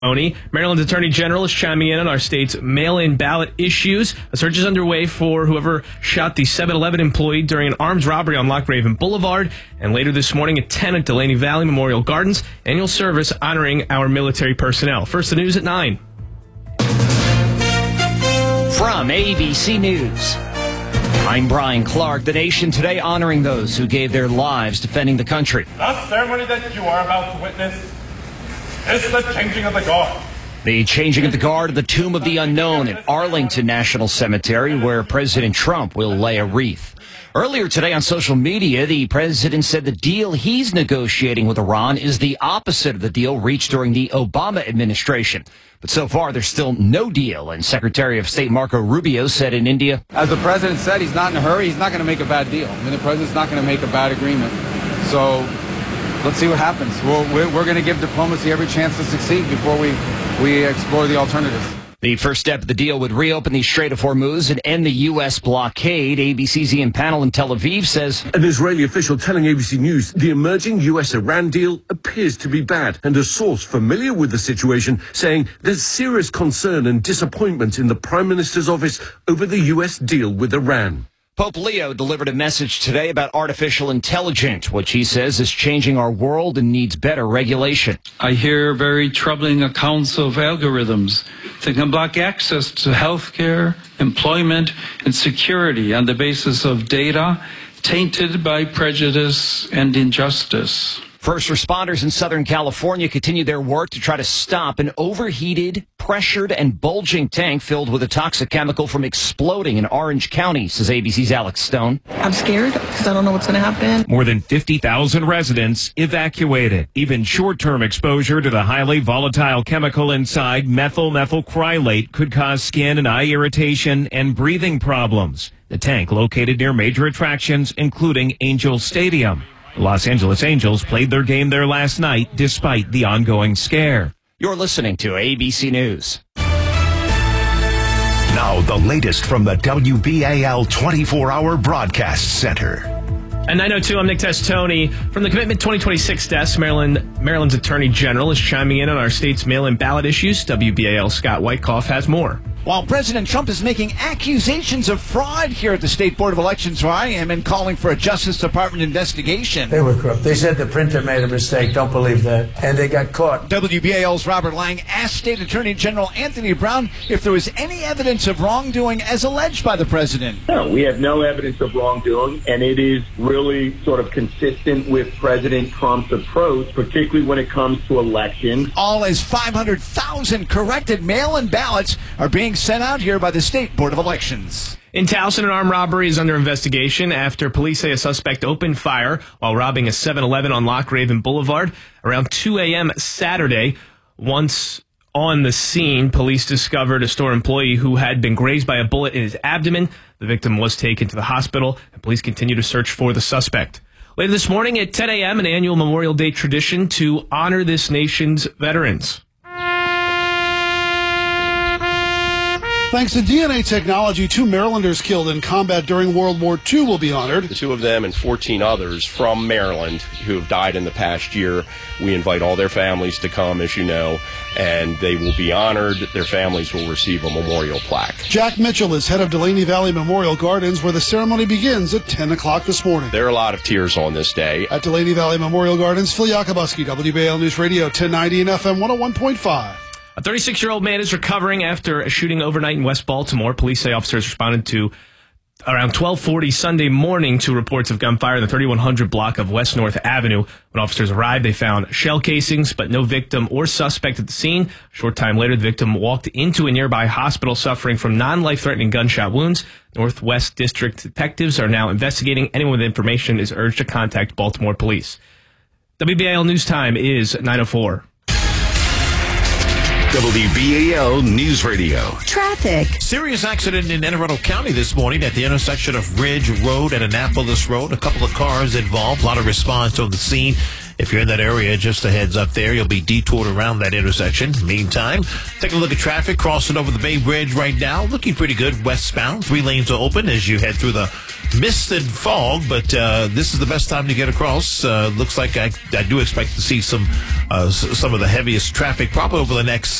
Maryland's Attorney General is chiming in on our state's mail-in ballot issues. A search is underway for whoever shot the 7-Eleven employee during an armed robbery on Loch Raven Boulevard. And later this morning at 10 at Delaney Valley Memorial Gardens, annual service honoring our military personnel. First, the news at 9. From ABC News, I'm Brian Clark. The nation today honoring those who gave their lives defending the country. The ceremony that you are about to witness is the changing of the guard. The changing of the guard at the Tomb of the Unknown at Arlington National Cemetery, where President Trump will lay a wreath. Earlier today on social media, the president said the deal he's negotiating with Iran is the opposite of the deal reached during the Obama administration. But so far, there's still no deal, and Secretary of State Marco Rubio said in India, as the president said, he's not in a hurry. He's not going to make a bad deal. I mean, the president's not going to make a bad agreement. So let's see what happens. We're going to give diplomacy every chance to succeed before we explore the alternatives. The first step of the deal would reopen the Strait of Hormuz and end the U.S. blockade. ABC's Ian Panel in Tel Aviv says an Israeli official telling ABC News the emerging U.S.-Iran deal appears to be bad, and a source familiar with the situation saying there's serious concern and disappointment in the Prime Minister's office over the U.S. deal with Iran. Pope Leo delivered a message today about artificial intelligence, which he says is changing our world and needs better regulation. I hear very troubling accounts of algorithms that can block access to health care, employment, and security on the basis of data tainted by prejudice and injustice. First responders in Southern California continue their work to try to stop an overheated, pressured, and bulging tank filled with a toxic chemical from exploding in Orange County, says ABC's Alex Stone. I'm scared because I don't know what's going to happen. More than 50,000 residents evacuated. Even short-term exposure to the highly volatile chemical inside methyl methylcrylate could cause skin and eye irritation and breathing problems. The tank located near major attractions, including Angel Stadium. The Los Angeles Angels played their game there last night despite the ongoing scare. You're listening to ABC News. Now the latest from the WBAL 24-hour broadcast center. At 9:02, I'm Nick Testoni. From the Commitment 2026 desk, Maryland's Attorney General is chiming in on our state's mail-in ballot issues. WBAL's Scott Wyckoff has more. While President Trump is making accusations of fraud here at the State Board of Elections, where I am, and calling for a Justice Department investigation. They were corrupt. They said the printer made a mistake. Don't believe that. And they got caught. WBAL's Robert Lang asked State Attorney General Anthony Brown if there was any evidence of wrongdoing as alleged by the president. No, we have no evidence of wrongdoing, and it is really sort of consistent with President Trump's approach, particularly when it comes to elections. All as 500,000 corrected mail-in ballots are being sent out here by the State Board of Elections. In Towson, an armed robbery is under investigation after police say a suspect opened fire while robbing a 7-Eleven on Loch Raven Boulevard around 2 a.m. Saturday. Once on the scene, police discovered a store employee who had been grazed by a bullet in his abdomen. The victim was taken to the hospital, and police continue to search for the suspect. Later this morning at 10 a.m., an annual Memorial Day tradition to honor this nation's veterans. Thanks to DNA technology, 2 Marylanders killed in combat during World War II will be honored. The 2 of them and 14 others from Maryland who have died in the past year. We invite all their families to come, as you know, and they will be honored. Their families will receive a memorial plaque. Jack Mitchell is head of Delaney Valley Memorial Gardens, where the ceremony begins at 10 o'clock this morning. There are a lot of tears on this day. At Delaney Valley Memorial Gardens, Phil Yakubuski, WBAL News Radio, 1090 and FM 101.5. A 36-year-old man is recovering after a shooting overnight in West Baltimore. Police say officers responded to around 12:40 Sunday morning to reports of gunfire in the 3100 block of West North Avenue. When officers arrived, they found shell casings, but no victim or suspect at the scene. A short time later, the victim walked into a nearby hospital suffering from non-life-threatening gunshot wounds. Northwest District detectives are now investigating. Anyone with information is urged to contact Baltimore police. WBAL News Time is 9:04. WBAL News Radio. Traffic. Serious accident in Anne Arundel County this morning at the intersection of Ridge Road and Annapolis Road. A couple of cars involved. A lot of response on the scene. If you're in that area, just a heads up there, you'll be detoured around that intersection. Meantime, take a look at traffic crossing over the Bay Bridge right now. Looking pretty good westbound. 3 lanes are open as you head through the mist and fog, but this is the best time to get across. Looks like I do expect to see some of the heaviest traffic probably over the next